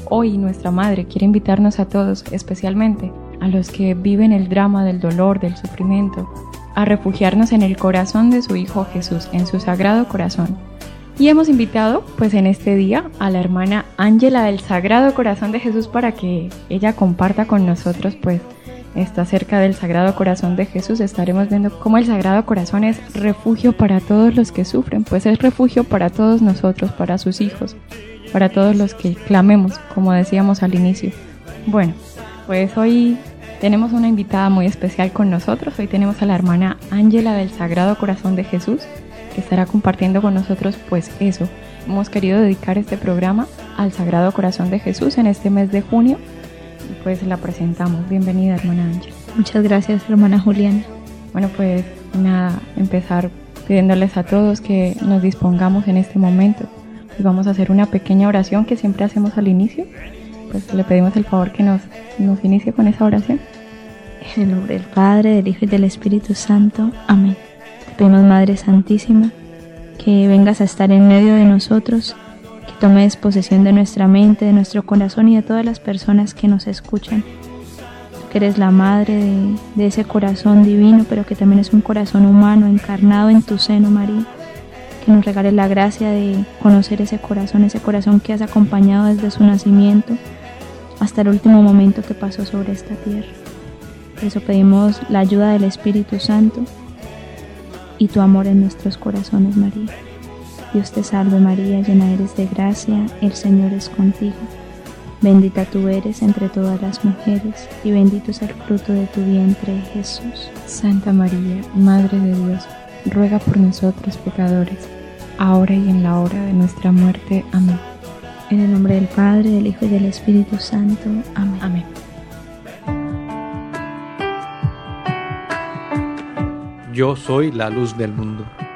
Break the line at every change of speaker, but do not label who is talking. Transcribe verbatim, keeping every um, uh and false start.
hoy nuestra Madre quiere invitarnos a todos, especialmente a los que viven el drama del dolor, del sufrimiento, a refugiarnos en el corazón de su Hijo Jesús, en su Sagrado Corazón. Y hemos invitado, pues en este día, a la hermana Ángela del Sagrado Corazón de Jesús para que ella comparta con nosotros, pues, está acerca del Sagrado Corazón de Jesús. Estaremos viendo cómo el Sagrado Corazón es refugio para todos los que sufren, pues es refugio para todos nosotros, para sus hijos, para todos los que clamemos, como decíamos al inicio. Bueno, pues hoy tenemos una invitada muy especial con nosotros. Hoy tenemos a la hermana Ángela del Sagrado Corazón de Jesús, que estará compartiendo con nosotros, pues eso. Hemos querido dedicar este programa al Sagrado Corazón de Jesús en este mes de junio. Pues la presentamos. Bienvenida, hermana Ángela.
Muchas gracias, hermana Juliana.
Bueno, pues nada, empezar pidiéndoles a todos que nos dispongamos en este momento. Pues vamos a hacer una pequeña oración que siempre hacemos al inicio. Pues le pedimos el favor que nos, nos inicie con esa oración.
En el nombre del Padre, del Hijo y del Espíritu Santo. Amén. Te pedimos, Madre Santísima, que vengas a estar en medio de nosotros, tomes posesión de nuestra mente, de nuestro corazón y de todas las personas que nos escuchan. Tú que eres la madre de, de ese corazón divino, pero que también es un corazón humano encarnado en tu seno, María. Que nos regales la gracia de conocer ese corazón, ese corazón que has acompañado desde su nacimiento hasta el último momento que pasó sobre esta tierra. Por eso pedimos la ayuda del Espíritu Santo y tu amor en nuestros corazones, María. Dios te salve María, llena eres de gracia, el Señor es contigo. Bendita tú eres entre todas las mujeres, y bendito es el fruto de tu vientre, Jesús.
Santa María, Madre de Dios, ruega por nosotros pecadores, ahora y en la hora de nuestra muerte. Amén.
En el nombre del Padre, del Hijo y del Espíritu Santo. Amén.
Amén.
Yo soy la luz del mundo.